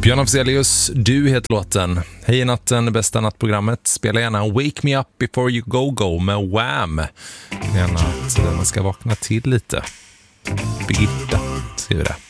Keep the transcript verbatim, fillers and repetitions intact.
Björn Afzelius, Du heter låten. Hej natten, bästa nattprogrammet. Spela gärna Wake Me Up Before You Go Go med Wham. Gärna att man ska vakna till lite. Birgitta skriver det.